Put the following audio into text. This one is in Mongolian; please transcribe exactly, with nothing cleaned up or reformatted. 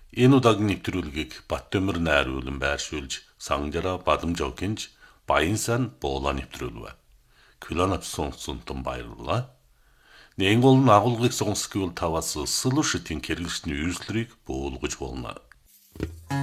Энэ удаагийн нэвтрүүлгийг Баттөмөр найруулан байршуулж сангара бадамж огинж баян сан буула нэвтрүүлвэ. Күлэн авсан сунтан баярлалаа. Нэнгол нь агуулгыг сонсгол таваас сэлүшитийн хэрэглэсний үйлслэрийг буулгаж болно.